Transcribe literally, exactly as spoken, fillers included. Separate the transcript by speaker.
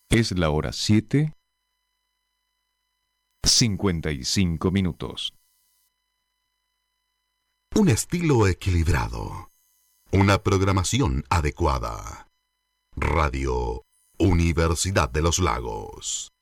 Speaker 1: Es la hora siete, cincuenta y cinco minutos.
Speaker 2: Un estilo equilibrado. Una programación adecuada. Radio Universidad de los Lagos.